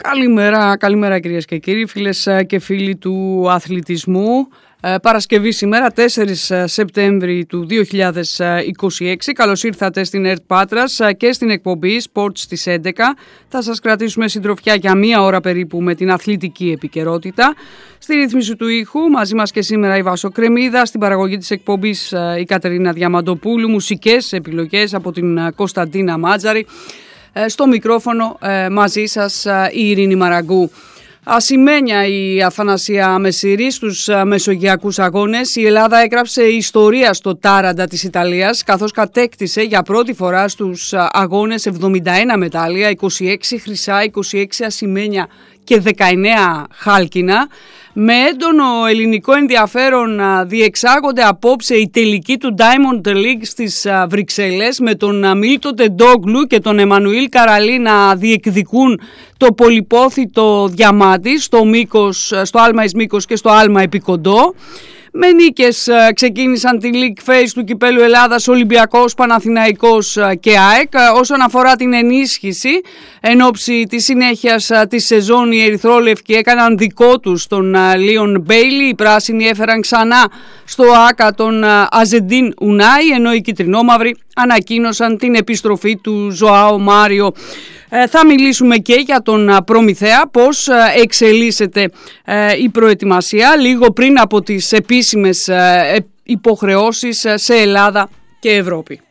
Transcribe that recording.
Καλημέρα κυρίες και κύριοι, φίλες και φίλοι του αθλητισμού. Παρασκευή σήμερα, 4 Σεπτέμβρη του 2026. Καλώς ήρθατε στην ΕΡΤ Πάτρας και στην εκπομπή Sports στις 11. Θα σας κρατήσουμε συντροφιά για μία ώρα περίπου με την αθλητική επικαιρότητα. Στη ρύθμιση του ήχου, μαζί μας και σήμερα η Βάσο Κρεμίδα, στην παραγωγή της εκπομπής η Κατερίνα Διαμαντοπούλου, μουσικές επιλογές από την Κωνσταντίνα Μάτζαρη. Στο μικρόφωνο μαζί σας η Ειρήνη Μαραγκού. Ασημένια η Αθανασία Μεσσηρή στους Μεσογειακούς Αγώνες. Η Ελλάδα έγραψε ιστορία στο τάραντα της Ιταλίας, καθώς κατέκτησε για πρώτη φορά στους αγώνες 71 μετάλλια, 26 χρυσά, 26 ασημένια και 19 χάλκινα. Με έντονο ελληνικό ενδιαφέρον διεξάγονται απόψε η τελική του Diamond League στις Βρυξέλλες, με τον Μίλτο Τεντόγλου και τον Εμμανουήλ Καραλή να διεκδικούν το πολυπόθητο διαμάντι στο άλμα εις μήκος και στο άλμα επί κοντό. Με νίκες ξεκίνησαν τη League Phase του Κυπέλλου Ελλάδας Ολυμπιακός, Παναθηναϊκός και ΑΕΚ. Όσον αφορά την ενίσχυση, εν ώψη της συνέχειας της σεζόν, οι ερυθρόλευκοι έκαναν δικό τους τον Λίον Μπέιλι. Οι πράσινοι έφεραν ξανά στο ΆΚΑ τον Αζεντίν Ουνάι, ενώ οι κυτρινόμαυροι ανακοίνωσαν την επιστροφή του Ζωάο Μάριο. Θα μιλήσουμε και για τον Προμηθέα, πώς εξελίσσεται η προετοιμασία λίγο πριν από τις επίσημες υποχρεώσεις σε Ελλάδα και Ευρώπη.